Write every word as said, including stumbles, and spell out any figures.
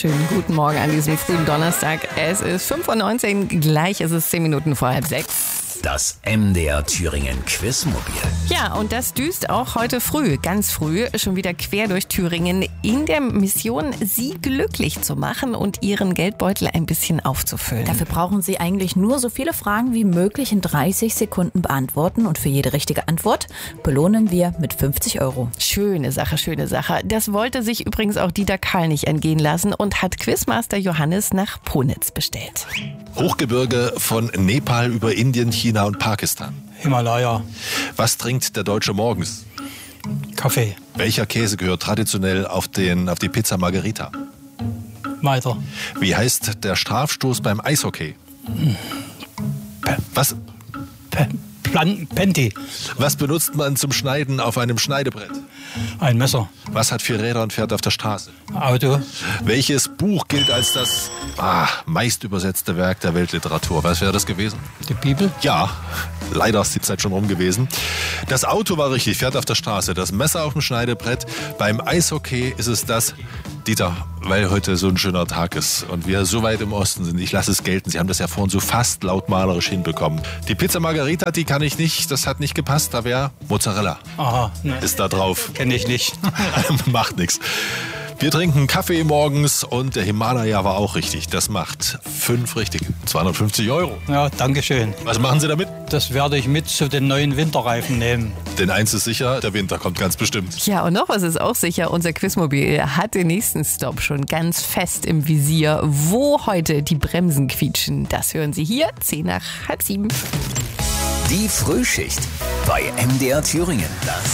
wunderschönen guten Morgen an diesem frühen Donnerstag. Es ist fünf Uhr neunzehn, gleich ist es zehn Minuten vor halb sechs. Das M D R Thüringen Quizmobil. Ja, und das düst auch heute früh, ganz früh, schon wieder quer durch Thüringen in der Mission, Sie glücklich zu machen und Ihren Geldbeutel ein bisschen aufzufüllen. Dafür brauchen Sie eigentlich nur so viele Fragen wie möglich in dreißig Sekunden beantworten und für jede richtige Antwort belohnen wir mit fünfzig Euro. Schöne Sache, schöne Sache. Das wollte sich übrigens auch Dieter Karl nicht entgehen lassen und hat Quizmaster Johannes nach Ponitz bestellt. Hochgebirge von Nepal über Indien, China und Pakistan. Himalaya. Was trinkt der Deutsche morgens? Kaffee. Welcher Käse gehört traditionell auf, den, auf die Pizza Margherita? Weiter. Wie heißt der Strafstoß beim Eishockey? Pe Was, Pe Plan Penti. was benutzt man zum Schneiden auf einem Schneidebrett? Ein Messer. Was hat vier Räder und fährt auf der Straße? Auto. Welches Buch gilt als das ah, meist übersetzte Werk der Weltliteratur? Was wäre das gewesen? Die Bibel. Ja, leider ist die Zeit schon rum gewesen. Das Auto war richtig, fährt auf der Straße. Das Messer auf dem Schneidebrett. Beim Eishockey ist es das, Dieter, weil heute so ein schöner Tag ist und wir so weit im Osten sind, ich lasse es gelten. Sie haben das ja vorhin so fast lautmalerisch hinbekommen. Die Pizza Margherita, die kann ich nicht, das hat nicht gepasst. Da wäre Mozzarella. Aha. Ne. Ist da drauf. Kenne ich nicht. Macht nichts. Wir trinken Kaffee morgens und der Himalaya war auch richtig. Das macht fünf richtig. zweihundertfünfzig Euro. Ja, danke schön. Was machen Sie damit? Das werde ich mit zu den neuen Winterreifen nehmen. Denn eins ist sicher, der Winter kommt ganz bestimmt. Ja, und noch was ist auch sicher, unser Quizmobil hat den nächsten Stop schon ganz fest im Visier. Wo heute die Bremsen quietschen, das hören Sie hier, zehn nach halb sieben. Die Frühschicht bei M D R Thüringen. Das